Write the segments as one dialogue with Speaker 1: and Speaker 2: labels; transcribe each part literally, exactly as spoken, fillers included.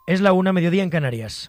Speaker 1: Es la una, mediodía en Canarias.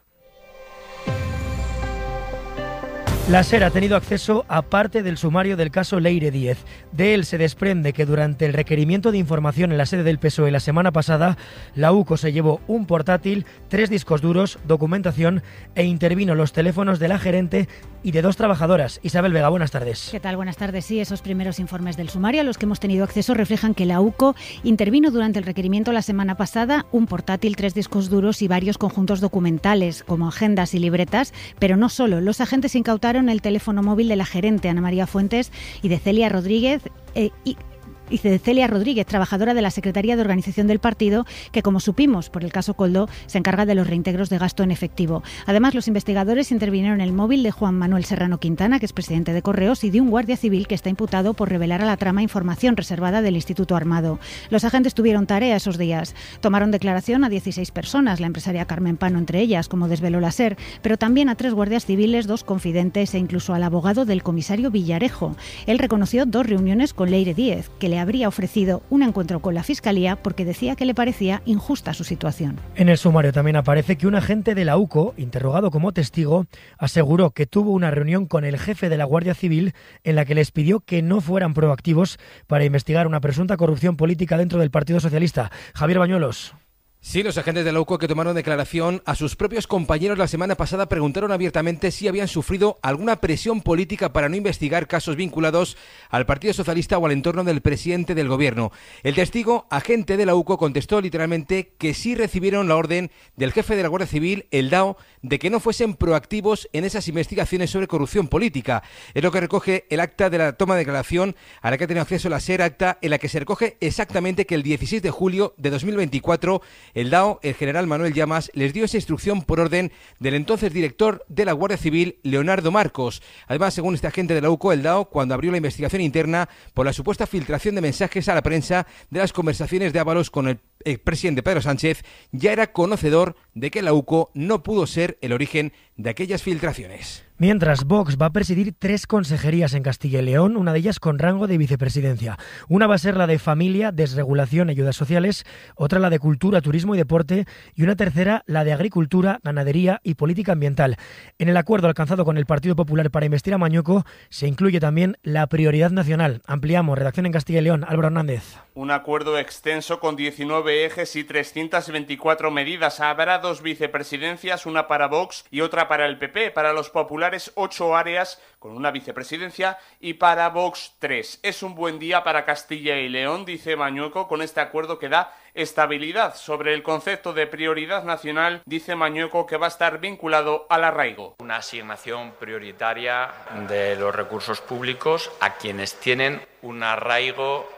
Speaker 1: La SER ha tenido acceso a parte del sumario del caso Leire Díez. De él se desprende que durante el requerimiento de información en la sede del P S O E la semana pasada, la UCO se llevó un portátil, tres discos duros, documentación e intervino los teléfonos de la gerente y de dos trabajadoras. Isabel Vega, buenas tardes.
Speaker 2: ¿Qué tal? Buenas tardes. Sí, esos primeros informes del sumario a los que hemos tenido acceso reflejan que la UCO intervino durante el requerimiento la semana pasada un portátil, tres discos duros y varios conjuntos documentales, como agendas y libretas, pero no solo. Los agentes incautaron el teléfono móvil de la gerente Ana María Fuentes y de Celia Rodríguez eh, y y de Celia Rodríguez, trabajadora de la Secretaría de Organización del partido, que, como supimos por el caso Koldo, se encarga de los reintegros de gasto en efectivo. Además, los investigadores intervinieron en el móvil de Juan Manuel Serrano Quintana, que es presidente de Correos, y de un guardia civil que está imputado por revelar a la trama información reservada del Instituto Armado. Los agentes tuvieron tarea esos días. Tomaron declaración a dieciséis personas, la empresaria Carmen Pano entre ellas, como desveló la SER, pero también a tres guardias civiles, dos confidentes e incluso al abogado del comisario Villarejo. Él reconoció dos reuniones con Leire Díez, que le habría ofrecido un encuentro con la Fiscalía porque decía que le parecía injusta su situación.
Speaker 1: En el sumario también aparece que un agente de la UCO, interrogado como testigo, aseguró que tuvo una reunión con el jefe de la Guardia Civil en la que les pidió que no fueran proactivos para investigar una presunta corrupción política dentro del Partido Socialista. Javier Bañuelos.
Speaker 3: Sí, los agentes de la UCO que tomaron declaración a sus propios compañeros la semana pasada preguntaron abiertamente si habían sufrido alguna presión política para no investigar casos vinculados al Partido Socialista o al entorno del presidente del gobierno. El testigo, agente de la UCO, contestó literalmente que sí recibieron la orden del jefe de la Guardia Civil, el D A O, de que no fuesen proactivos en esas investigaciones sobre corrupción política. Es lo que recoge el acta de la toma de declaración a la que ha tenido acceso la SER, acta en la que se recoge exactamente que el dieciséis de julio de dos mil veinticuatro el D A O, el general Manuel Llamas, les dio esa instrucción por orden del entonces director de la Guardia Civil, Leonardo Marcos. Además, según este agente de la UCO, el D A O, cuando abrió la investigación interna por la supuesta filtración de mensajes a la prensa de las conversaciones de Ábalos con el expresidente Pedro Sánchez, ya era conocedor de que la UCO no pudo ser el origen de aquellas filtraciones.
Speaker 1: Mientras, Vox va a presidir tres consejerías en Castilla y León, una de ellas con rango de vicepresidencia. Una va a ser la de Familia, Desregulación y Ayudas Sociales, otra la de Cultura, Turismo y Deporte y una tercera la de Agricultura, Ganadería y Política Ambiental. En el acuerdo alcanzado con el Partido Popular para investir a Mañueco se incluye también la prioridad nacional. Ampliamos, redacción en Castilla y León, Álvaro Hernández.
Speaker 4: Un acuerdo extenso con diecinueve ejes y trescientas veinticuatro medidas. Habrá dos vicepresidencias, una para Vox y otra para el P P. Para los populares, ocho áreas con una vicepresidencia y para Vox tres. Es un buen día para Castilla y León, dice Mañueco, con este acuerdo que da estabilidad. Sobre el concepto de prioridad nacional, dice Mañueco que va a estar vinculado al arraigo.
Speaker 5: Una asignación prioritaria de los recursos públicos a quienes tienen un arraigo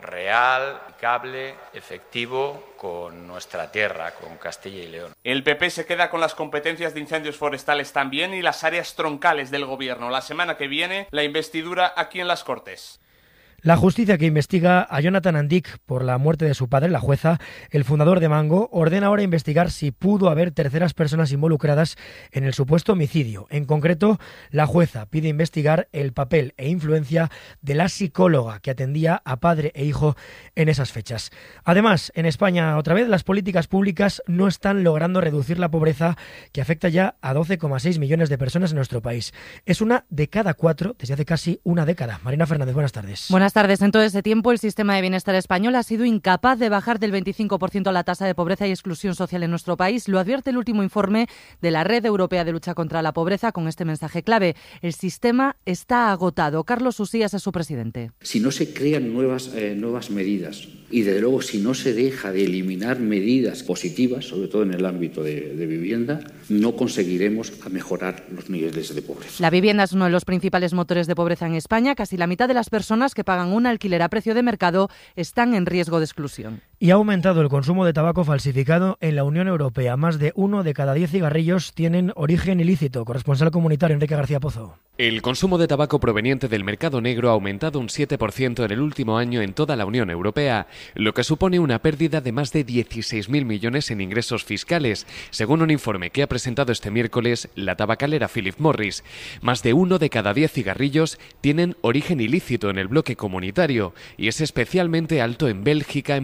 Speaker 5: real, aplicable, efectivo con nuestra tierra, con Castilla y León.
Speaker 4: El P P se queda con las competencias de incendios forestales también y las áreas troncales del gobierno. La semana que viene, la investidura aquí en las Cortes.
Speaker 1: La justicia que investiga a Jonathan Andic por la muerte de su padre, la jueza, el fundador de Mango, ordena ahora investigar si pudo haber terceras personas involucradas en el supuesto homicidio. En concreto, la jueza pide investigar el papel e influencia de la psicóloga que atendía a padre e hijo en esas fechas. Además, en España, otra vez, las políticas públicas no están logrando reducir la pobreza que afecta ya a doce coma seis millones de personas en nuestro país. Es una de cada cuatro desde hace casi una década. Marina Fernández, buenas tardes.
Speaker 6: Buenas tardes. En todo ese tiempo, el sistema de bienestar español ha sido incapaz de bajar del veinticinco por ciento la tasa de pobreza y exclusión social en nuestro país. Lo advierte el último informe de la Red Europea de Lucha contra la Pobreza con este mensaje clave. El sistema está agotado. Carlos Usías es su presidente.
Speaker 7: Si no se crean nuevas, eh, nuevas medidas y, desde luego, si no se deja de eliminar medidas positivas, sobre todo en el ámbito de, de vivienda, no conseguiremos mejorar los niveles de pobreza.
Speaker 6: La vivienda es uno de los principales motores de pobreza en España. Casi la mitad de las personas que pagan un alquiler a precio de mercado están en riesgo de exclusión.
Speaker 1: Y ha aumentado el consumo de tabaco falsificado en la Unión Europea. Más de uno de cada diez cigarrillos tienen origen ilícito. Corresponsal comunitario Enrique García Pozo.
Speaker 8: El consumo de tabaco proveniente del mercado negro ha aumentado un siete por ciento en el último año en toda la Unión Europea, lo que supone una pérdida de más de dieciséis mil millones en ingresos fiscales, según un informe que ha presentado este miércoles la tabacalera Philip Morris. Más de uno de cada diez cigarrillos tienen origen ilícito en el bloque comunitario y es especialmente alto en Bélgica, en Países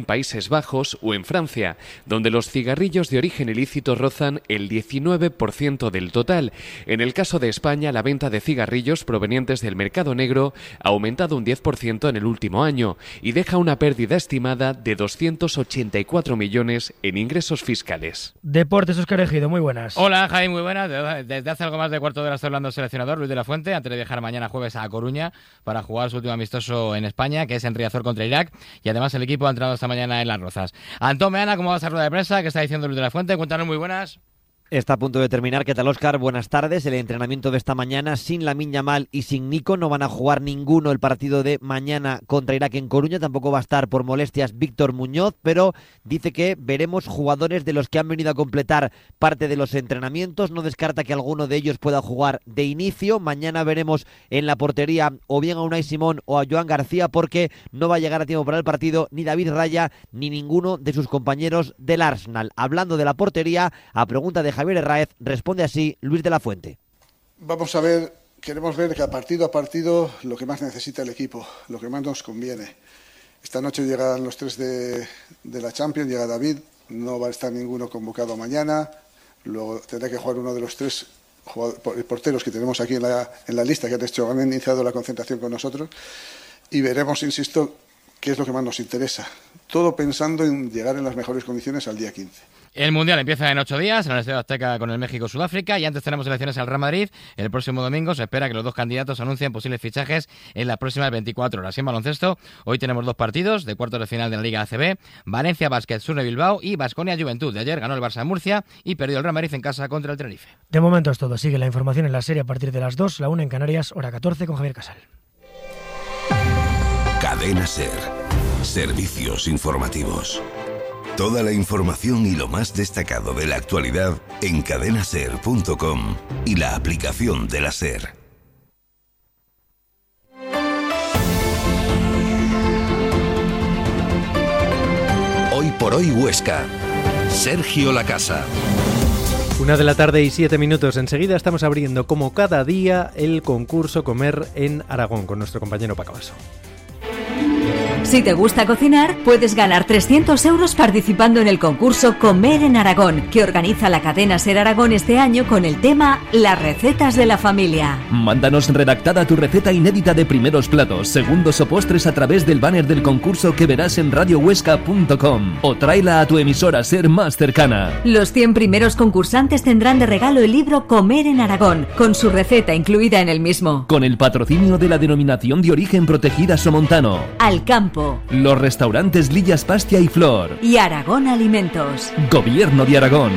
Speaker 8: Países Bajos o en Francia, donde los cigarrillos de origen ilícito rozan el diecinueve por ciento del total. En el caso de España, la venta de cigarrillos provenientes del mercado negro ha aumentado un diez por ciento en el último año y deja una pérdida estimada de doscientos ochenta y cuatro millones en ingresos fiscales.
Speaker 1: Deportes, Óscar Ejido, muy buenas.
Speaker 9: Hola, Jaime, muy buenas. Desde hace algo más de cuarto de hora está hablando el seleccionador Luis de la Fuente, antes de viajar mañana jueves a Coruña para jugar su último amistoso en España, que es en Riazor contra Irak, y además el equipo ha entrado esta mañana en Las Rozas. Antón Meana, ¿cómo va esa rueda de prensa? ¿Qué está diciendo Luis de la Fuente? Cuéntanos, muy buenas.
Speaker 10: Está a punto de terminar. ¿Qué tal, Óscar? Buenas tardes. El entrenamiento de esta mañana sin Lamine Yamal y sin Nico. No van a jugar ninguno el partido de mañana contra Irak en Coruña. Tampoco va a estar por molestias Víctor Muñoz, pero dice que veremos jugadores de los que han venido a completar parte de los entrenamientos. No descarta que alguno de ellos pueda jugar de inicio. Mañana veremos en la portería o bien a Unai Simón o a Joan García, porque no va a llegar a tiempo para el partido ni David Raya ni ninguno de sus compañeros del Arsenal. Hablando de la portería, a pregunta de Javier Herráez, responde así Luis de la Fuente.
Speaker 11: Vamos a ver, queremos ver que a partido a partido lo que más necesita el equipo, lo que más nos conviene. Esta noche llegan los tres de, de la Champions, llega David, no va a estar ninguno convocado mañana, luego tendrá que jugar uno de los tres porteros que tenemos aquí en la, en la lista, que han, hecho, han iniciado la concentración con nosotros, y veremos, insisto, qué es lo que más nos interesa. Todo pensando en llegar en las mejores condiciones al día quince.
Speaker 9: El Mundial empieza en ocho días en el Estadio Azteca con el México-Sudáfrica, y antes tenemos elecciones al Real Madrid. El próximo domingo se espera que los dos candidatos anuncien posibles fichajes en las próximas veinticuatro horas. Y en baloncesto, hoy tenemos dos partidos de cuartos de final de la Liga A C B: Valencia Basket Sur de Bilbao y Baskonia Juventud. De ayer ganó el Barça en Murcia y perdió el Real Madrid en casa contra el Tenerife.
Speaker 1: De momento es todo. Sigue la información en la serie a partir de las dos, la una en Canarias, hora catorce, con Javier Casal.
Speaker 12: Cadena SER. Servicios informativos. Toda la información y lo más destacado de la actualidad en cadena ser punto com y la aplicación de la SER. Hoy por hoy Huesca. Sergio Lacasa.
Speaker 13: Una de la tarde y siete minutos. Enseguida estamos abriendo, como cada día, el concurso Comer en Aragón con nuestro compañero Paco Basso.
Speaker 14: Si te gusta cocinar, puedes ganar trescientos euros participando en el concurso Comer en Aragón, que organiza la cadena SER Aragón este año con el tema Las recetas de la familia.
Speaker 15: Mándanos redactada tu receta inédita de primeros platos, segundos o postres a través del banner del concurso que verás en radio huesca punto com o tráela a tu emisora SER más cercana.
Speaker 14: Los cien primeros concursantes tendrán de regalo el libro Comer en Aragón, con su receta incluida en el mismo.
Speaker 15: Con el patrocinio de la Denominación de Origen Protegida Somontano,
Speaker 14: Al Campo,
Speaker 15: los restaurantes Lillas Pastia y Flor
Speaker 14: y Aragón Alimentos.
Speaker 15: Gobierno de Aragón.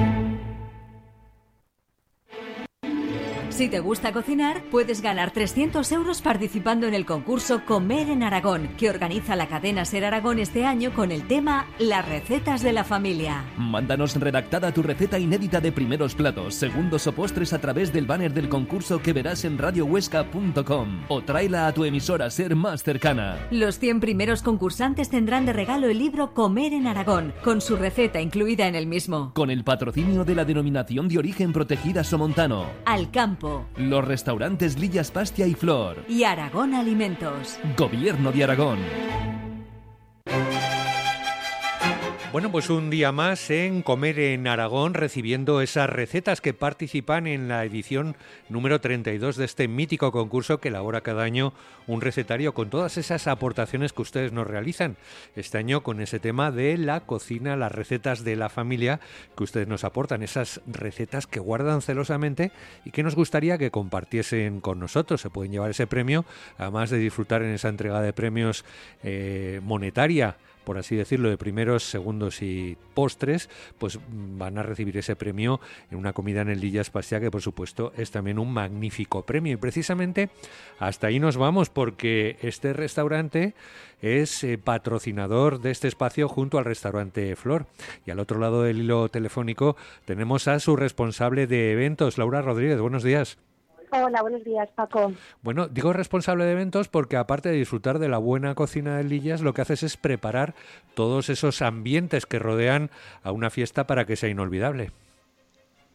Speaker 14: Si te gusta cocinar, puedes ganar trescientos euros participando en el concurso Comer en Aragón, que organiza la cadena SER Aragón este año con el tema Las recetas de la familia.
Speaker 15: Mándanos redactada tu receta inédita de primeros platos, segundos o postres a través del banner del concurso que verás en radio huesca punto com o tráela a tu emisora SER más cercana.
Speaker 14: Los cien primeros concursantes tendrán de regalo el libro Comer en Aragón, con su receta incluida en el mismo.
Speaker 15: Con el patrocinio de la Denominación de Origen Protegida Somontano,
Speaker 14: Al Campo,
Speaker 15: los restaurantes Lillas Pastia y Flor
Speaker 14: y Aragón Alimentos.
Speaker 15: Gobierno de Aragón.
Speaker 16: Bueno, pues un día más en Comer en Aragón, recibiendo esas recetas que participan en la edición número treinta y dos de este mítico concurso que elabora cada año un recetario con todas esas aportaciones que ustedes nos realizan. Este año con ese tema de la cocina, las recetas de la familia que ustedes nos aportan, esas recetas que guardan celosamente y que nos gustaría que compartiesen con nosotros. Se pueden llevar ese premio, además de disfrutar en esa entrega de premios eh, monetaria, por así decirlo, de primeros, segundos y postres, pues van a recibir ese premio en una comida en el Lillas Pastia, que por supuesto es también un magnífico premio. Y precisamente hasta ahí nos vamos, porque este restaurante es eh, patrocinador de este espacio junto al restaurante Flor. Y al otro lado del hilo telefónico tenemos a su responsable de eventos, Laura Rodríguez. Buenos días.
Speaker 17: Hola, buenos días, Paco.
Speaker 16: Bueno, digo responsable de eventos porque aparte de disfrutar de la buena cocina de Lillas, lo que haces es preparar todos esos ambientes que rodean a una fiesta para que sea inolvidable.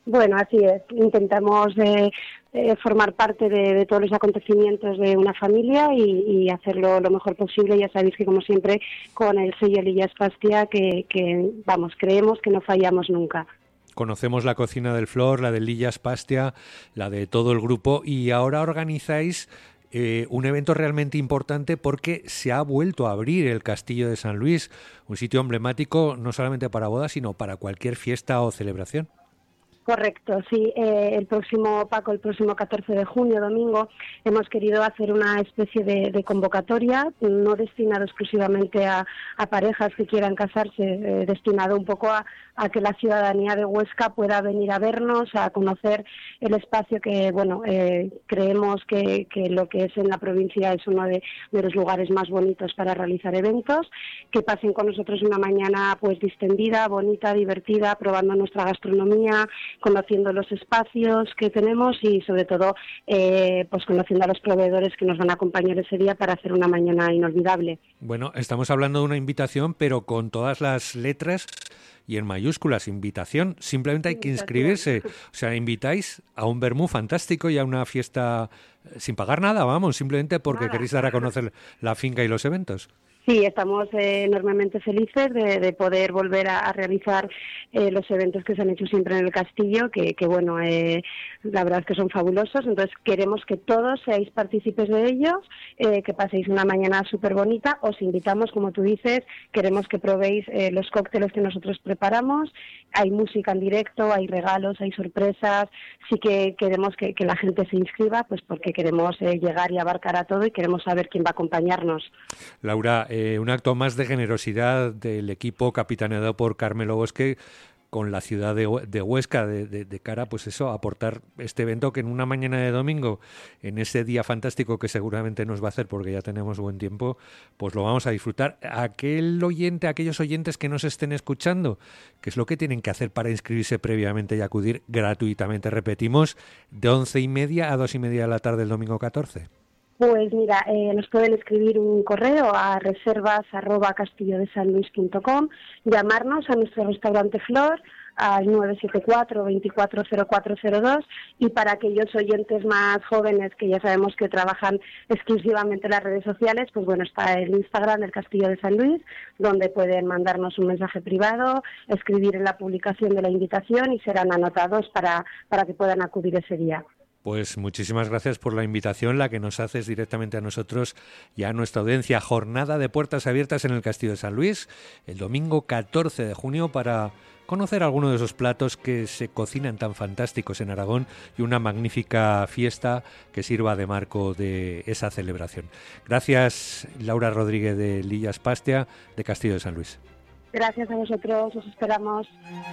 Speaker 17: Bueno, así es. Intentamos eh, eh, formar parte de, de todos los acontecimientos de una familia y, y hacerlo lo mejor posible. Ya sabéis que, como siempre, con el sello Lillas Pastia, que, que, vamos, creemos que no fallamos nunca.
Speaker 16: Conocemos la cocina del Flor, la de Lillas Pastia, la de todo el grupo, y ahora organizáis eh, un evento realmente importante porque se ha vuelto a abrir el Castillo de San Luis, un sitio emblemático no solamente para bodas, sino para cualquier fiesta o celebración.
Speaker 17: Correcto, sí. Eh, el próximo, Paco, el próximo catorce de junio, domingo, hemos querido hacer una especie de, de convocatoria, no destinado exclusivamente a, a parejas que quieran casarse, eh, destinado un poco a, a que la ciudadanía de Huesca pueda venir a vernos, a conocer el espacio que, bueno, eh, creemos que, que lo que es en la provincia es uno de, de los lugares más bonitos para realizar eventos, que pasen con nosotros una mañana pues distendida, bonita, divertida, probando nuestra gastronomía, conociendo los espacios que tenemos y sobre todo eh, pues conociendo a los proveedores que nos van a acompañar ese día para hacer una mañana inolvidable.
Speaker 16: Bueno, estamos hablando de una invitación, pero con todas las letras y en mayúsculas, invitación, simplemente hay que inscribirse. O sea, invitáis a un vermú fantástico y a una fiesta sin pagar nada, vamos, simplemente porque nada. Queréis dar a conocer la finca y los eventos.
Speaker 17: Sí, estamos eh, enormemente felices de, de poder volver a, a realizar eh, los eventos que se han hecho siempre en el castillo, que, que bueno, eh, la verdad es que son fabulosos. Entonces queremos que todos seáis partícipes de ellos, eh, que paséis una mañana súper bonita. Os invitamos, como tú dices, queremos que probéis eh, los cócteles que nosotros preparamos. Hay música en directo, hay regalos, hay sorpresas. Sí que queremos que, que la gente se inscriba, pues porque queremos eh, llegar y abarcar a todo y queremos saber quién va a acompañarnos.
Speaker 16: Laura, Eh, un acto más de generosidad del equipo capitaneado por Carmelo Bosque con la ciudad de, de Huesca de, de, de cara, pues eso, a aportar este evento que en una mañana de domingo, en ese día fantástico que seguramente nos va a hacer porque ya tenemos buen tiempo, pues lo vamos a disfrutar. Aquel oyente, aquellos oyentes que nos estén escuchando, ¿qué es lo que tienen que hacer para inscribirse previamente y acudir gratuitamente? Repetimos, de once y media a dos y media de la tarde el domingo catorce.
Speaker 17: Pues mira, eh, nos pueden escribir un correo a reservas arroba castillo de san luis punto com, llamarnos a nuestro restaurante Flor al nueve siete cuatro, veinticuatro cero cuatro cero dos y para aquellos oyentes más jóvenes que ya sabemos que trabajan exclusivamente en las redes sociales, pues bueno, está el Instagram del Castillo de San Luis, donde pueden mandarnos un mensaje privado, escribir en la publicación de la invitación y serán anotados para, para que puedan acudir ese día.
Speaker 16: Pues muchísimas gracias por la invitación, la que nos haces directamente a nosotros y a nuestra audiencia. Jornada de puertas abiertas en el Castillo de San Luis, el domingo catorce de junio, para conocer algunos de esos platos que se cocinan tan fantásticos en Aragón y una magnífica fiesta que sirva de marco de esa celebración. Gracias, Laura Rodríguez de Lillas Pastia, de Castillo de San Luis.
Speaker 17: Gracias a vosotros, os esperamos.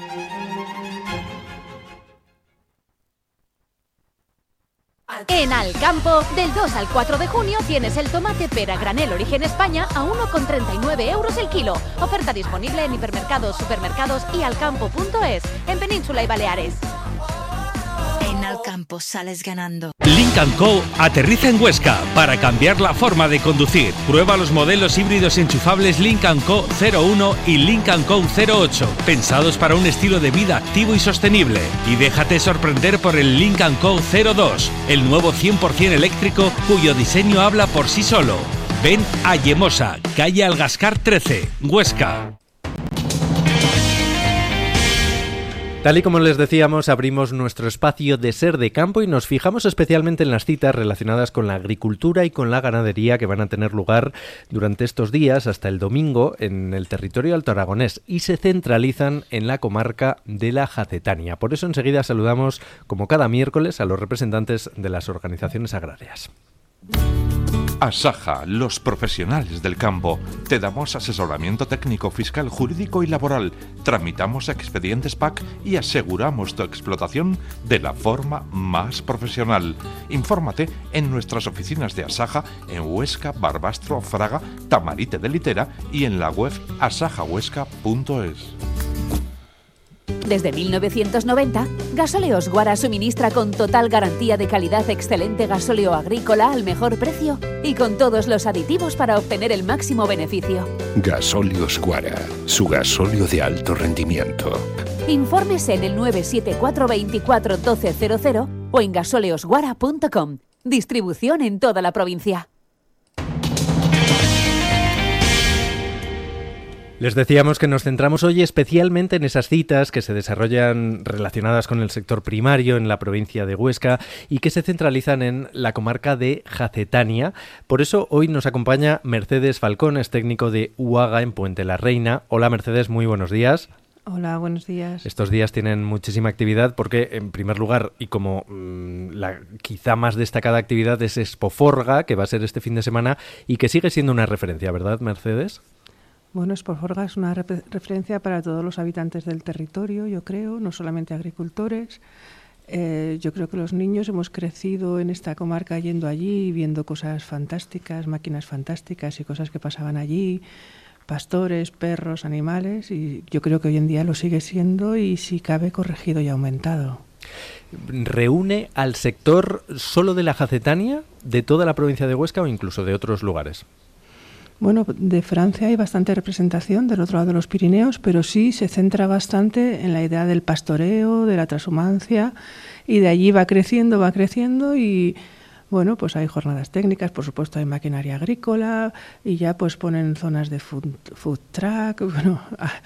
Speaker 18: En Alcampo, del dos al cuatro de junio tienes el tomate pera granel origen España a uno con treinta y nueve euros el kilo. Oferta disponible en hipermercados, supermercados y alcampo punto es, en Península y Baleares.
Speaker 19: En Alcampo sales ganando.
Speaker 20: Lynk and Co aterriza en Huesca para cambiar la forma de conducir. Prueba los modelos híbridos enchufables Lynk and Co cero uno y Lynk and Co cero ocho, pensados para un estilo de vida activo y sostenible. Y déjate sorprender por el Lynk and Co cero dos, el nuevo cien por ciento eléctrico cuyo diseño habla por sí solo. Ven a Yemosa, calle Algascar trece, Huesca.
Speaker 13: Tal y como les decíamos, abrimos nuestro espacio de Ser de Campo y nos fijamos especialmente en las citas relacionadas con la agricultura y con la ganadería que van a tener lugar durante estos días hasta el domingo en el territorio alto aragonés y se centralizan en la comarca de la Jacetania. Por eso enseguida saludamos, como cada miércoles, a los representantes de las organizaciones agrarias.
Speaker 21: Asaja, los profesionales del campo. Te damos asesoramiento técnico, fiscal, jurídico y laboral. Tramitamos expedientes P A C y aseguramos tu explotación de la forma más profesional. Infórmate en nuestras oficinas de Asaja en Huesca, Barbastro, Fraga, Tamarite de Litera y en la web asaja huesca punto es.
Speaker 18: Desde mil novecientos noventa, Gasóleos Guara suministra con total garantía de calidad excelente gasóleo agrícola al mejor precio y con todos los aditivos para obtener el máximo beneficio.
Speaker 22: Gasóleos Guara, su gasóleo de alto rendimiento.
Speaker 2: Informes en el nueve siete cuatro veinticuatro doce cero cero o en gasoleosguara punto com. Distribución en toda la provincia.
Speaker 13: Les decíamos que nos centramos hoy especialmente en esas citas que se desarrollan relacionadas con el sector primario en la provincia de Huesca y que se centralizan en la comarca de Jacetania. Por eso hoy nos acompaña Mercedes Falcón, es técnico de Uaga en Puente la Reina. Hola Mercedes, muy buenos días.
Speaker 22: Hola, buenos días.
Speaker 13: Estos días tienen muchísima actividad porque, en primer lugar, y como mmm, la quizá más destacada actividad es Expoforga, que va a ser este fin de semana y que sigue siendo una referencia, ¿verdad, Mercedes?
Speaker 22: Bueno, Expoforga es una rep- referencia para todos los habitantes del territorio, yo creo, no solamente agricultores. Eh, yo creo que los niños hemos crecido en esta comarca yendo allí, viendo cosas fantásticas, máquinas fantásticas y cosas que pasaban allí, pastores, perros, animales, y yo creo que hoy en día lo sigue siendo y si cabe corregido y aumentado.
Speaker 13: ¿Reúne al sector solo de la Jacetania, de toda la provincia de Huesca o incluso de otros lugares?
Speaker 22: Bueno, de Francia hay bastante representación del otro lado de los Pirineos, pero sí se centra bastante en la idea del pastoreo, de la transhumancia, y de allí va creciendo, va creciendo y bueno, pues hay jornadas técnicas, por supuesto hay maquinaria agrícola y ya pues ponen zonas de food, food truck, bueno,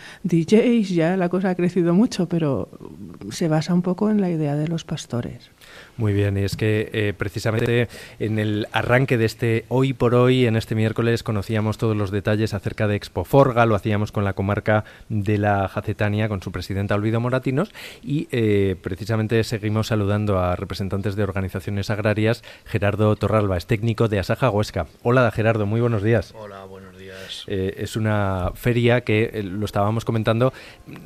Speaker 22: D Js, ya la cosa ha crecido mucho, pero se basa un poco en la idea de los pastores.
Speaker 13: Muy bien, y es que eh, precisamente en el arranque de este Hoy por Hoy, en este miércoles, conocíamos todos los detalles acerca de Expoforga, lo hacíamos con la comarca de la Jacetania, con su presidenta Olvido Moratinos, y eh, precisamente seguimos saludando a representantes de organizaciones agrarias. Gerardo Torralba es técnico de Asaja Huesca. Hola Gerardo, muy buenos días.
Speaker 23: Hola, buenos días.
Speaker 13: Eh, es una feria que, eh, lo estábamos comentando,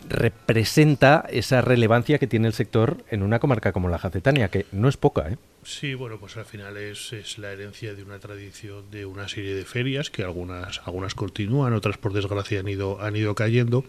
Speaker 13: representa esa relevancia que tiene el sector en una comarca como la Jacetania, que no es poca, ¿eh?
Speaker 23: Sí, bueno, pues al final es, es la herencia de una tradición de una serie de ferias que algunas algunas continúan, otras por desgracia han ido han ido cayendo,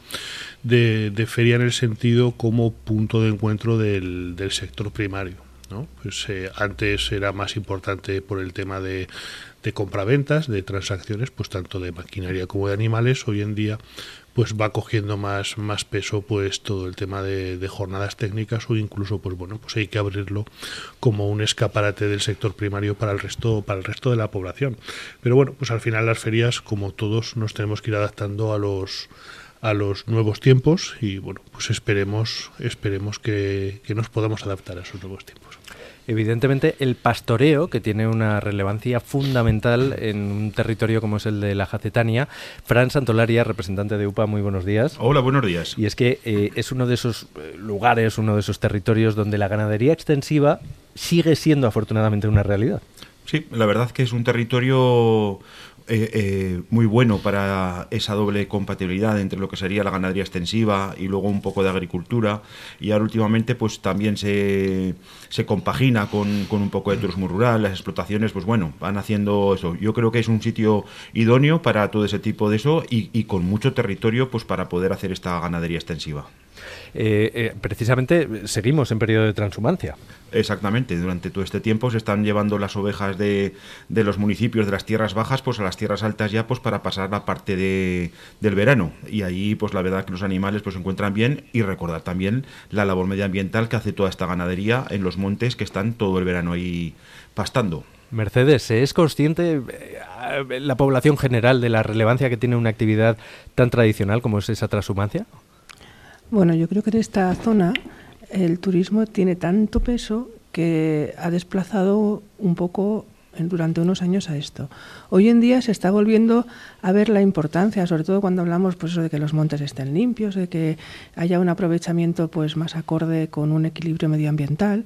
Speaker 23: de, de feria en el sentido como punto de encuentro del, del sector primario, ¿no? Pues eh, antes era más importante por el tema de, de compraventas, de transacciones, pues tanto de maquinaria como de animales. Hoy en día pues va cogiendo más, más peso pues todo el tema de, de jornadas técnicas o incluso pues bueno pues hay que abrirlo como un escaparate del sector primario para el resto para el resto de la población. Pero bueno, pues al final las ferias, como todos, nos tenemos que ir adaptando a los a los nuevos tiempos y bueno, pues esperemos esperemos que, que nos podamos adaptar a esos nuevos tiempos.
Speaker 13: Evidentemente el pastoreo, que tiene una relevancia fundamental en un territorio como es el de la Jacetania. Fran Santolaria, representante de U P A, muy buenos días.
Speaker 24: Hola, buenos días.
Speaker 13: Y es que eh, es uno de esos lugares, uno de esos territorios donde la ganadería extensiva sigue siendo afortunadamente una realidad.
Speaker 24: Sí, la verdad que es un territorio Eh, eh, muy bueno para esa doble compatibilidad entre lo que sería la ganadería extensiva y luego un poco de agricultura, y ahora últimamente pues también se, se compagina con, con un poco de turismo rural. Las explotaciones pues bueno, van haciendo eso. Yo creo que es un sitio idóneo para todo ese tipo de eso y, y con mucho territorio pues para poder hacer esta ganadería extensiva.
Speaker 13: Eh, eh, precisamente seguimos en periodo de transhumancia.
Speaker 24: Exactamente, durante todo este tiempo se están llevando las ovejas de, de los municipios de las tierras bajas pues a las tierras altas ya pues para pasar la parte de, del verano, y ahí pues la verdad que los animales pues se encuentran bien, y recordar también la labor medioambiental que hace toda esta ganadería en los montes que están todo el verano ahí pastando.
Speaker 13: Mercedes, ¿es consciente eh, la población general de la relevancia que tiene una actividad tan tradicional como es esa transhumancia?
Speaker 22: Bueno, yo creo que en esta zona el turismo tiene tanto peso que ha desplazado un poco en, durante unos años a esto. Hoy en día se está volviendo a ver la importancia, sobre todo cuando hablamos pues eso de que los montes estén limpios, de que haya un aprovechamiento pues más acorde con un equilibrio medioambiental,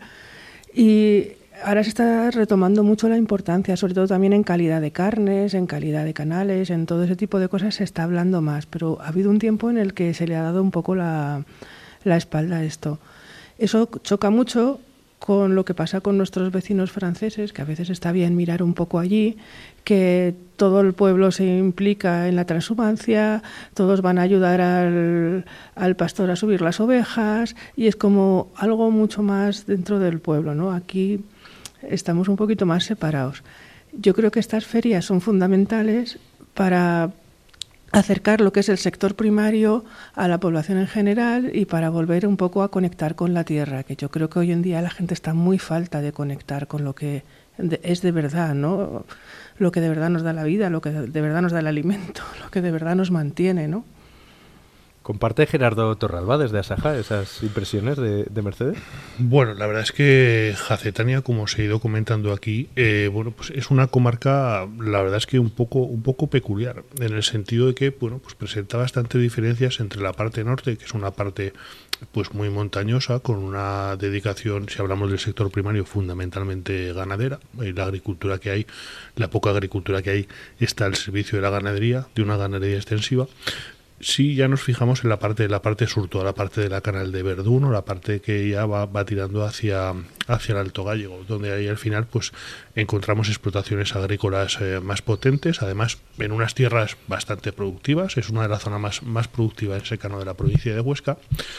Speaker 22: y ahora se está retomando mucho la importancia, sobre todo también en calidad de carnes, en calidad de canales, en todo ese tipo de cosas se está hablando más, pero ha habido un tiempo en el que se le ha dado un poco la, la espalda a esto. Eso choca mucho con lo que pasa con nuestros vecinos franceses, que a veces está bien mirar un poco allí, que todo el pueblo se implica en la transhumancia, todos van a ayudar al, al pastor a subir las ovejas, y es como algo mucho más dentro del pueblo, ¿no? Aquí estamos un poquito más separados. Yo creo que estas ferias son fundamentales para acercar lo que es el sector primario a la población en general y para volver un poco a conectar con la tierra, que yo creo que hoy en día la gente está muy falta de conectar con lo que es de verdad, ¿no? Lo que de verdad nos da la vida, lo que de verdad nos da el alimento, lo que de verdad nos mantiene, ¿no?
Speaker 13: ¿Comparte Gerardo Torralba desde Asaja esas impresiones de, de Mercedes?
Speaker 23: Bueno, la verdad es que Jacetania, como os he ido comentando aquí, eh, bueno, pues es una comarca, la verdad es que un poco, un poco peculiar, en el sentido de que, bueno, pues presenta bastantes diferencias entre la parte norte, que es una parte pues muy montañosa, con una dedicación, si hablamos del sector primario, fundamentalmente ganadera. Y la agricultura que hay, la poca agricultura que hay, está al servicio de la ganadería, de una ganadería extensiva. Si ya nos fijamos en la parte de la parte sur, toda la parte de la Canal de Verdún, o la parte que ya va, va tirando hacia, hacia el Alto Gállego, donde ahí al final pues encontramos explotaciones agrícolas eh, más potentes, además en unas tierras bastante productivas. Es una de las zonas más, más productivas en secano de la provincia de Huesca,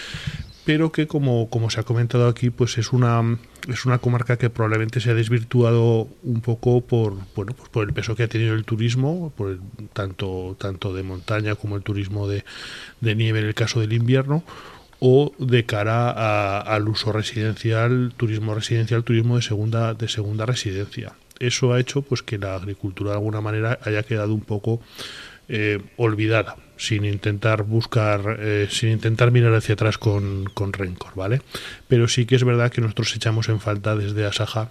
Speaker 23: pero que como, como se ha comentado aquí, pues es una es una comarca que probablemente se ha desvirtuado un poco por bueno pues por el peso que ha tenido el turismo, por el, tanto tanto de montaña como el turismo de, de nieve en el caso del invierno, o de cara a, al uso residencial, turismo residencial, turismo de segunda de segunda residencia. Eso ha hecho pues que la agricultura de alguna manera haya quedado un poco eh, olvidada, sin intentar buscar, eh, sin intentar mirar hacia atrás con, con rencor, ¿vale? Pero sí que es verdad que nosotros echamos en falta desde Asaja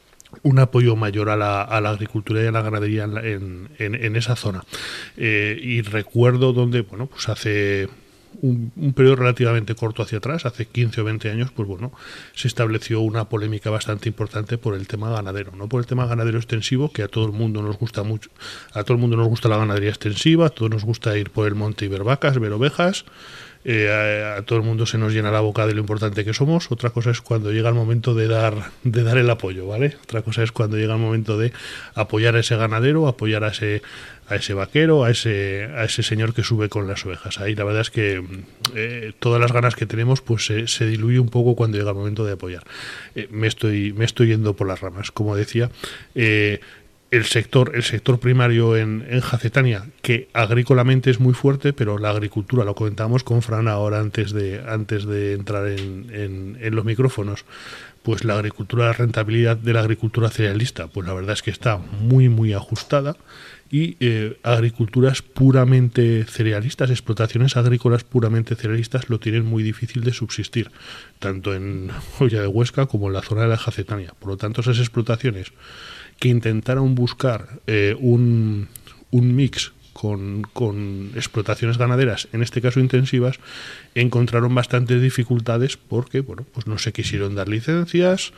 Speaker 23: un apoyo mayor a la, a la agricultura y a la ganadería en, en, en, en esa zona. Eh, y recuerdo donde, bueno, pues hace un, un periodo relativamente corto hacia atrás, hace quince o veinte años, pues bueno, se estableció una polémica bastante importante por el tema ganadero, no por el tema ganadero extensivo, que a todo el mundo nos gusta mucho, a todo el mundo nos gusta la ganadería extensiva, a todos nos gusta ir por el monte y ver vacas, ver ovejas. Eh, a, a todo el mundo se nos llena la boca de lo importante que somos. Otra cosa es cuando llega el momento de dar de dar el apoyo, ¿vale? Otra cosa es cuando llega el momento de apoyar a ese ganadero, apoyar a ese a ese vaquero, a ese a ese señor que sube con las ovejas. Ahí la verdad es que eh, todas las ganas que tenemos pues se, se diluye un poco cuando llega el momento de apoyar. Eh, me estoy me estoy yendo por las ramas, como decía. Eh, El sector, el sector primario en, en Jacetania, que agrícolamente es muy fuerte, pero la agricultura, lo comentábamos con Fran ahora antes de, antes de entrar en, en, en los micrófonos, pues la agricultura, la rentabilidad de la agricultura cerealista, pues la verdad es que está muy, muy ajustada. Y eh, agriculturas puramente cerealistas, explotaciones agrícolas puramente cerealistas lo tienen muy difícil de subsistir, tanto en Hoya de Huesca como en la zona de la Jacetania. Por lo tanto, esas explotaciones que intentaron buscar eh, un, un mix con, con explotaciones ganaderas, en este caso intensivas, encontraron bastantes dificultades porque bueno, pues no se quisieron dar licencias.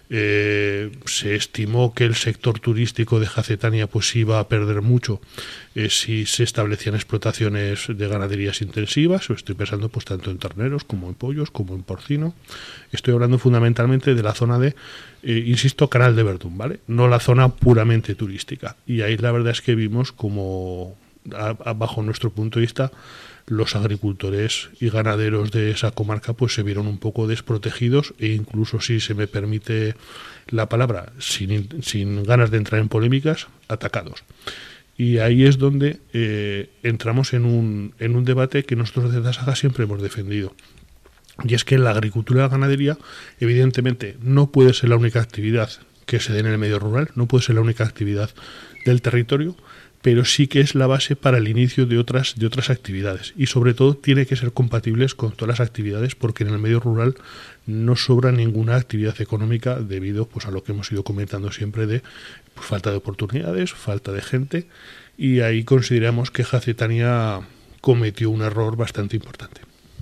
Speaker 23: Eh, se estimó que el sector turístico de Jacetania pues iba a perder mucho eh, si se establecían explotaciones de ganaderías intensivas. Estoy pensando pues tanto en terneros como en pollos como en porcino. Estoy hablando fundamentalmente de la zona de eh, insisto, Canal de Verdún, ¿vale? No la zona puramente turística. Y ahí la verdad es que vimos como a, a, bajo nuestro punto de vista, los agricultores y ganaderos de esa comarca pues se vieron un poco desprotegidos e incluso, si se me permite la palabra, sin, sin ganas de entrar en polémicas, atacados. Y ahí es donde eh, entramos en un, en un debate que nosotros desde Asaja siempre hemos defendido. Y es que la agricultura y la ganadería, evidentemente, no puede ser la única actividad que se dé en el medio rural, no puede ser la única actividad del territorio, pero sí que es la base para el inicio de otras de otras actividades, y sobre todo tiene que ser compatibles con todas las actividades, porque en el medio rural no sobra ninguna actividad económica debido pues a lo que hemos ido comentando siempre de pues, falta de oportunidades, falta de gente, y ahí consideramos que Jacetania cometió un error bastante importante.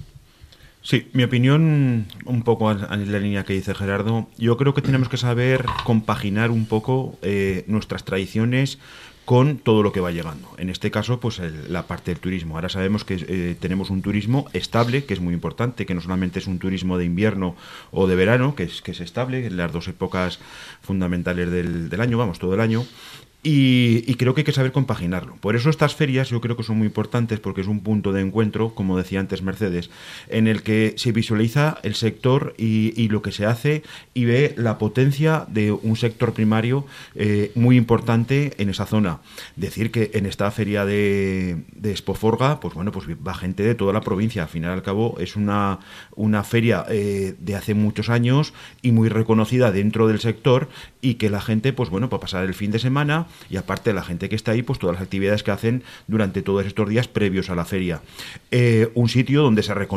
Speaker 24: Sí, mi opinión, un poco en la línea que dice Gerardo, yo creo que tenemos que saber compaginar un poco eh, nuestras tradiciones con todo lo que va llegando. En este caso, pues el, la parte del turismo. Ahora sabemos que eh, tenemos un turismo estable, que es muy importante, que no solamente es un turismo de invierno o de verano, que es, que es estable, en las dos épocas fundamentales del, del año, vamos, todo el año. Y, y creo que hay que saber compaginarlo. Por eso estas ferias yo creo que son muy importantes, porque es un punto de encuentro, como decía antes Mercedes, en el que se visualiza el sector y, y lo que se hace, y ve la potencia de un sector primario eh, muy importante en esa zona. Decir que en esta feria de, de Expoforga, pues bueno, pues va gente de toda la provincia. Al final y al cabo es una, una feria eh, de hace muchos años y muy reconocida dentro del sector, y que la gente, pues bueno, para pasar el fin de semana, y aparte la gente que está ahí, pues todas las actividades que hacen durante todos estos días previos a la feria. Eh, un sitio donde se reconoce